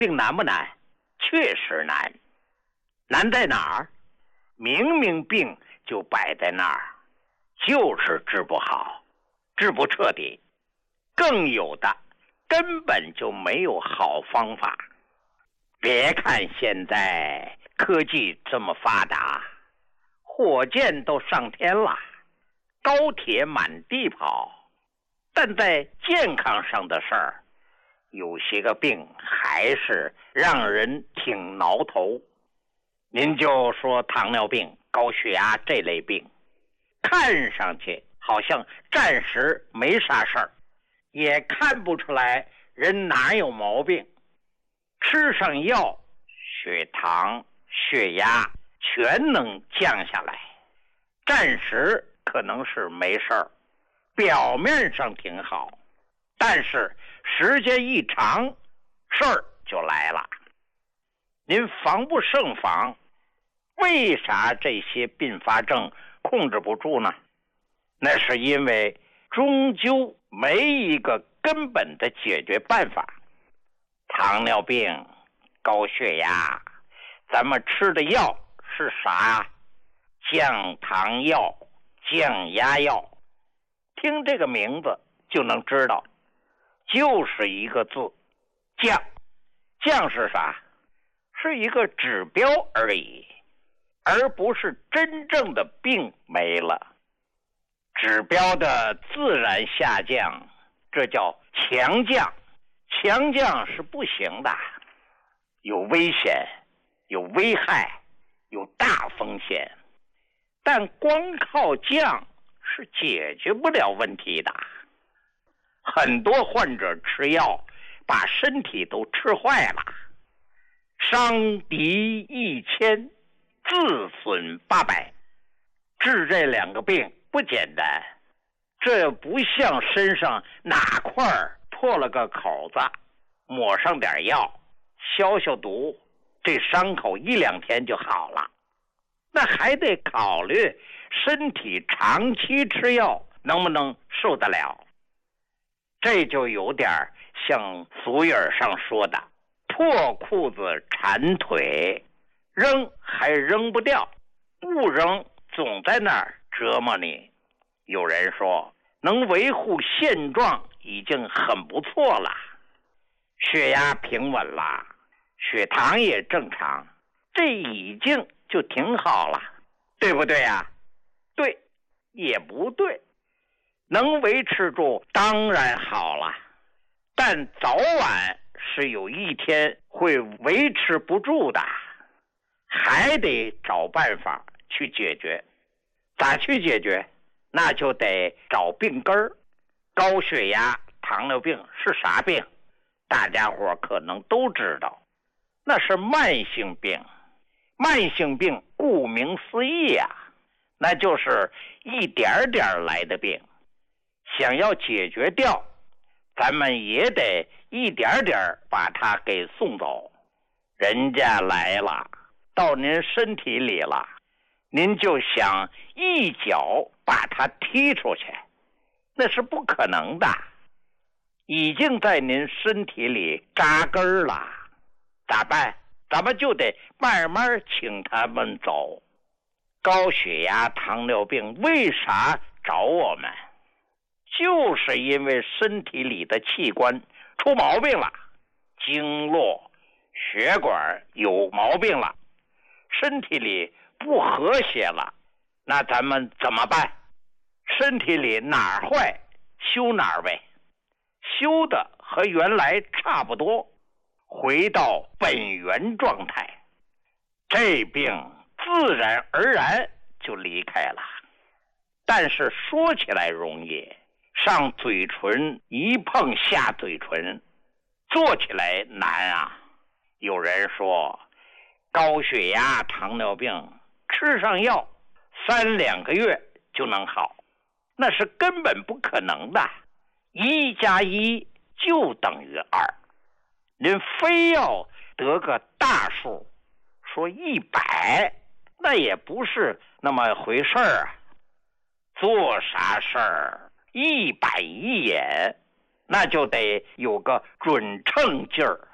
病难不难？确实难。难在哪儿？明明病就摆在那儿，就是治不好，治不彻底。更有的根本就没有好方法。别看现在科技这么发达，火箭都上天了，高铁满地跑，但在健康上的事儿，有些个病还是让人挺挠头。您就说糖尿病、高血压这类病，看上去好像暂时没啥事儿，也看不出来人哪有毛病，吃上药，血糖、血压全能降下来，暂时可能是没事儿，表面上挺好，但是时间一长，事儿就来了。您防不胜防，为啥这些并发症控制不住呢？那是因为终究没一个根本的解决办法。糖尿病、高血压，咱们吃的药是啥？降糖药、降压药，听这个名字就能知道，就是一个字，降。降是啥？是一个指标而已，而不是真正的病没了。指标的自然下降，这叫强降。强降是不行的，有危险，有危害，有大风险。但光靠降是解决不了问题的。很多患者吃药，把身体都吃坏了，伤敌1000，自损800。治这两个病不简单，这不像身上哪块破了个口子，抹上点药，消消毒，这伤口1、2天就好了。那还得考虑身体长期吃药能不能受得了。这就有点像俗语上说的，破裤子缠腿，扔还扔不掉，不扔总在那儿折磨你。有人说能维护现状已经很不错了，血压平稳了，血糖也正常，这已经就挺好了，对不对呀？对，也不对。能维持住当然好了，但早晚是有一天会维持不住的，还得找办法去解决。咋去解决？那就得找病根儿。高血压、糖尿病是啥病？大家伙可能都知道，那是慢性病。慢性病顾名思义啊，那就是一点点来的病。想要解决掉，咱们也得一点点把它给送走。人家来了，到您身体里了，您就想一脚把它踢出去，那是不可能的。已经在您身体里扎根了，咋办？咱们就得慢慢请他们走。高血压、糖尿病为啥找我们？就是因为身体里的器官出毛病了，经络、血管有毛病了，身体里不和谐了。那咱们怎么办？身体里哪儿坏，修哪儿呗。修的和原来差不多，回到本源状态，这病自然而然就离开了。但是说起来容易，上嘴唇一碰下嘴唇，做起来难啊。有人说高血压、糖尿病吃上药3、2个月就能好，那是根本不可能的。1加1就等于2，您非要得个大数，说100，那也不是那么回事儿啊。做啥事儿1板1眼，那就得有个准称劲儿。